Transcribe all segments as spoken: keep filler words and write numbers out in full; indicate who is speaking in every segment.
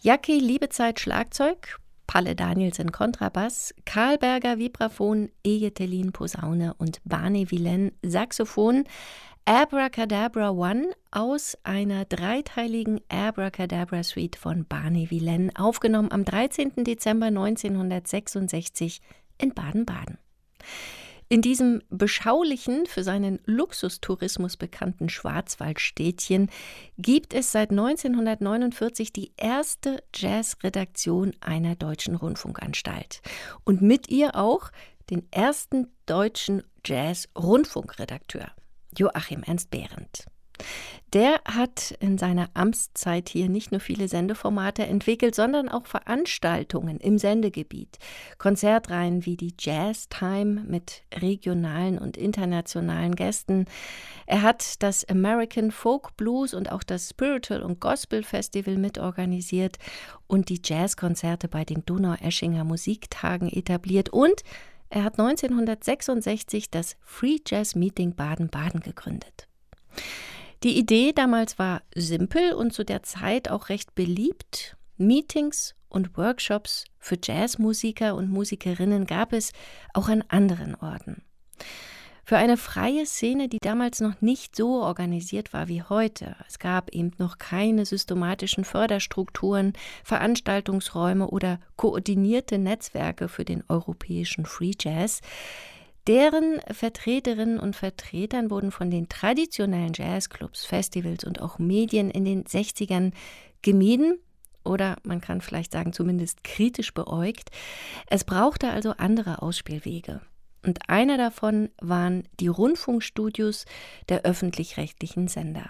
Speaker 1: Jackie Liebezeit Schlagzeug, Palle Danielsen Kontrabass, Karl Berger Vibraphon, Ege Thelin Posaune und Barney Villain Saxophon. Abracadabra One aus einer dreiteiligen Abracadabra-Suite von Barney Villain, aufgenommen am dreizehnten Dezember neunzehnhundertsechsundsechzig in Baden-Baden. In diesem beschaulichen, für seinen Luxustourismus bekannten Schwarzwaldstädtchen gibt es seit neunzehnhundertneunundvierzig die erste Jazzredaktion einer deutschen Rundfunkanstalt und mit ihr auch den ersten deutschen Jazz-Rundfunkredakteur, Joachim Ernst Behrendt. Der hat in seiner Amtszeit hier nicht nur viele Sendeformate entwickelt, sondern auch Veranstaltungen im Sendegebiet. Konzertreihen wie die Jazz Time mit regionalen und internationalen Gästen. Er hat das American Folk Blues und auch das Spiritual und Gospel Festival mitorganisiert und die Jazzkonzerte bei den Donaueschinger Musiktagen etabliert. Und er hat neunzehnhundertsechsundsechzig das Free Jazz Meeting Baden-Baden gegründet. Die Idee damals war simpel und zu der Zeit auch recht beliebt. Meetings und Workshops für Jazzmusiker und Musikerinnen gab es auch an anderen Orten. Für eine freie Szene, die damals noch nicht so organisiert war wie heute. Es gab eben noch keine systematischen Förderstrukturen, Veranstaltungsräume oder koordinierte Netzwerke für den europäischen Free Jazz. Deren Vertreterinnen und Vertretern wurden von den traditionellen Jazzclubs, Festivals und auch Medien in den sechzigern gemieden oder man kann vielleicht sagen zumindest kritisch beäugt. Es brauchte also andere Ausspielwege. Und einer davon waren die Rundfunkstudios der öffentlich-rechtlichen Sender.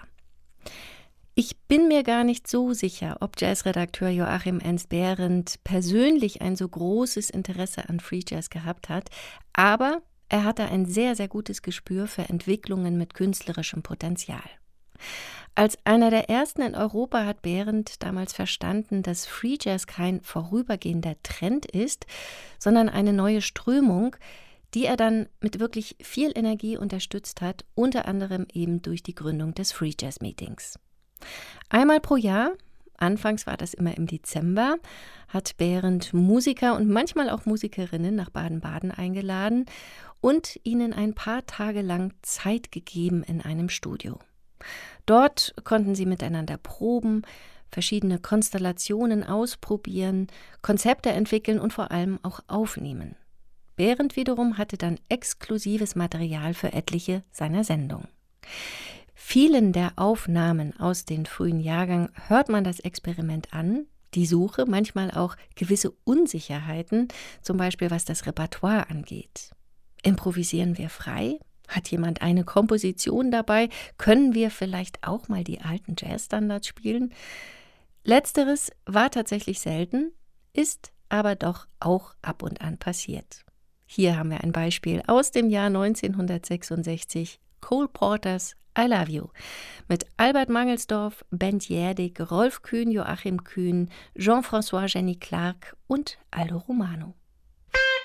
Speaker 1: Ich bin mir gar nicht so sicher, ob Jazzredakteur Joachim Ernst Behrendt persönlich ein so großes Interesse an Free Jazz gehabt hat, aber er hatte ein sehr, sehr gutes Gespür für Entwicklungen mit künstlerischem Potenzial. Als einer der ersten in Europa hat Behrendt damals verstanden, dass Free Jazz kein vorübergehender Trend ist, sondern eine neue Strömung, die er dann mit wirklich viel Energie unterstützt hat, unter anderem eben durch die Gründung des Free Jazz Meetings. Einmal pro Jahr, anfangs war das immer im Dezember, hat Behrendt Musiker und manchmal auch Musikerinnen nach Baden-Baden eingeladen und ihnen ein paar Tage lang Zeit gegeben in einem Studio. Dort konnten sie miteinander proben, verschiedene Konstellationen ausprobieren, Konzepte entwickeln und vor allem auch aufnehmen. Behrendt wiederum hatte dann exklusives Material für etliche seiner Sendungen. Vielen der Aufnahmen aus den frühen Jahrgängen hört man das Experiment an, die Suche, manchmal auch gewisse Unsicherheiten, zum Beispiel was das Repertoire angeht. Improvisieren wir frei? Hat jemand eine Komposition dabei? Können wir vielleicht auch mal die alten Jazzstandards spielen? Letzteres war tatsächlich selten, ist aber doch auch ab und an passiert. Hier haben wir ein Beispiel aus dem Jahr neunzehnhundertsechsundsechzig, Cole Porters I Love You mit Albert Mangelsdorf, Bent Jerdig, Rolf Kühn, Joachim Kühn, Jean-François Jenny Clark und Aldo Romano.